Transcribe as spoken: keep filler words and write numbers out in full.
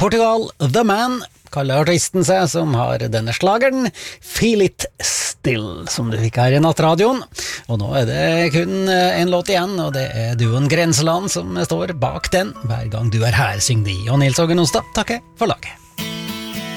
Portugal, The Man kaller artisten seg, som har denne slageren Feel It Still, som du fikk her i nattradioen. Og nå er det kun en låt igjen, og det er duoen Grenseland som står bak den. Hver gang du er her, syng de. Og Nils Åge Nonstad takker for laget.